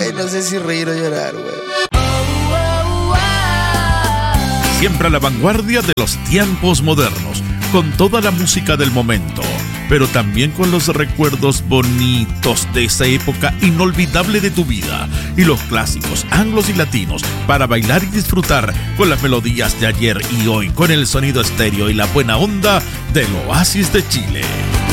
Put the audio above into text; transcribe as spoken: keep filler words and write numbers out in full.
Ay, no sé si reír o llorar, güey. Siempre a la vanguardia de los tiempos modernos, con toda la música del momento, pero también con los recuerdos bonitos de esa época inolvidable de tu vida y los clásicos anglos y latinos para bailar y disfrutar con las melodías de ayer y hoy, con el sonido estéreo y la buena onda del Oasis de Chile.